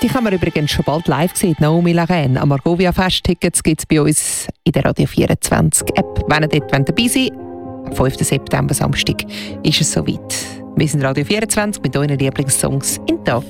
Die kann man übrigens schon bald live sehen, Naomi Larraine. Am Argovia Fest Tickets gibt es bei uns in der Radio 24 App. Wenn ihr dort dabei seid, am 5. September, Samstag, ist es soweit. Wir sind Radio 24 mit euren Lieblingssongs in Tag.